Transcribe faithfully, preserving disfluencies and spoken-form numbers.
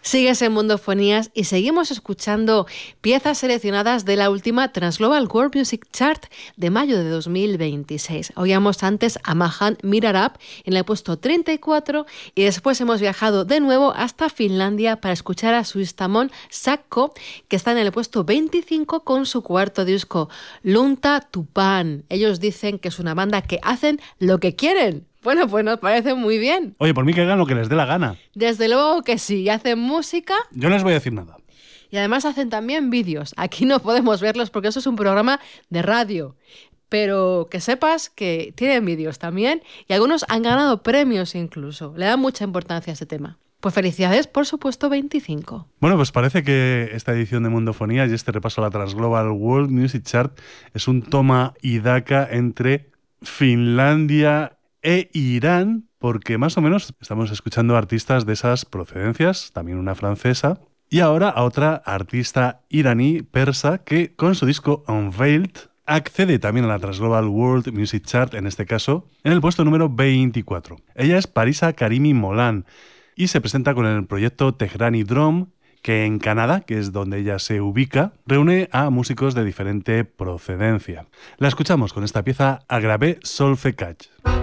Sigues en Mundofonías y seguimos escuchando piezas seleccionadas de la última Transglobal World Music Chart de mayo de dos mil veintiséis. Oíamos antes a Mahan Mirarab en el puesto treinta y cuatro y después hemos viajado de nuevo hasta Finlandia para escuchar a Suistamon Sakko, que está en el puesto veinticinco con su cuarto disco, Lunta Tupan. Ellos dicen que es una banda que hacen lo que quieren. Bueno, pues nos parece muy bien. Oye, por mí que hagan lo que les dé la gana. Desde luego que sí, hacen música. Yo no les voy a decir nada. Y además hacen también vídeos. Aquí no podemos verlos porque eso es un programa de radio. Pero que sepas que tienen vídeos también y algunos han ganado premios incluso. Le dan mucha importancia a ese tema. Pues felicidades por su puesto veinticinco. Bueno, pues parece que esta edición de Mundofonías y este repaso a la Transglobal World Music Chart es un toma y daca entre Finlandia e Irán, porque más o menos estamos escuchando artistas de esas procedencias, también una francesa, y ahora a otra artista iraní persa que con su disco Unveiled accede también a la Transglobal World Music Chart, en este caso, en el puesto número veinticuatro. Ella es Parisa Karimi Molan y se presenta con el proyecto Tehrani Drum, que en Canadá, que es donde ella se ubica, reúne a músicos de diferente procedencia. La escuchamos con esta pieza Aggrave Solfeggiata.